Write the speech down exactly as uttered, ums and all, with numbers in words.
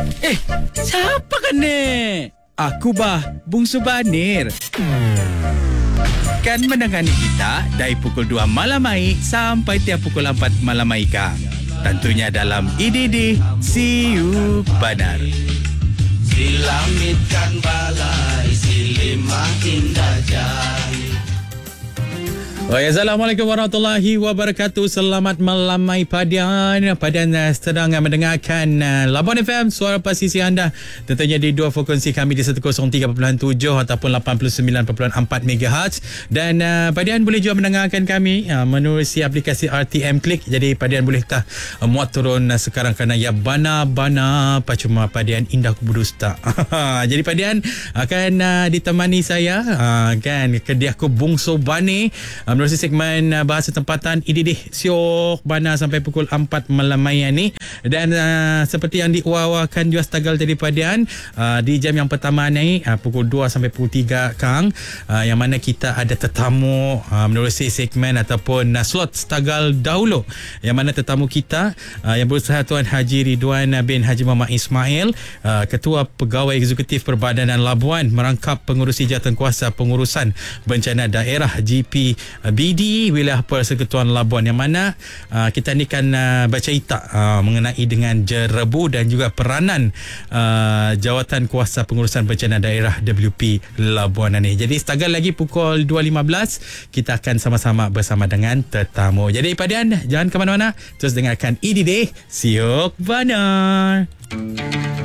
Eh, siapa kan ni? Aku bah, Bungsu Banir. Kan menangani kita dari pukul dua malam mai sampai tiap pukul empat malam mai kang. Tentunya dalam I D D Siuk Banar. Silamitkan balai, silimah indah jari. Oh, ya, Assalamualaikum warahmatullahi wabarakatuh. Selamat malam mai Padian. Padian uh, sedang uh, mendengarkan uh, Labuan F M, suara pasisi anda. Tentunya di dua frekuensi kami di seratus tiga perpuluhan tujuh ataupun lapan puluh sembilan perpuluhan empat megahertz. Dan uh, Padian boleh juga mendengarkan kami uh, menerusi aplikasi R T M Click. Jadi Padian boleh tak uh, muat turun uh, sekarang kerana ya bana-bana pacuma Padian indah kubudusta. Jadi Padian akan uh, ditemani saya uh, kan kediaku Bungsu Bani uh, menerusi segmen uh, bahasa tempatan I D D Siok Bana sampai pukul empat malam mai ni. Dan uh, seperti yang diwawakan juga stagal tadi Padian, uh, di jam yang pertama ni uh, pukul dua sampai pukul tiga kang, uh, yang mana kita ada tetamu uh, menerusi segmen ataupun uh, slot stagal dahulu, yang mana tetamu kita uh, yang berusaha Tuan Haji Ridwan bin Haji Muhammad Ismail, uh, Ketua Pegawai Eksekutif Perbadanan Labuan, merangkap pengurusi jawatankuasa pengurusan bencana daerah G P B D Wilayah Persekutuan Labuan, yang mana uh, kita ni kan uh, bercerita uh, mengenai dengan jerebu dan juga peranan uh, Jawatan Kuasa Pengurusan Bencana Daerah W P Labuan ni. Jadi setagal lagi pukul dua lima belas kita akan sama-sama bersama dengan tetamu. Jadi Padian, jangan ke mana-mana, terus dengarkan I D D Siok Banar.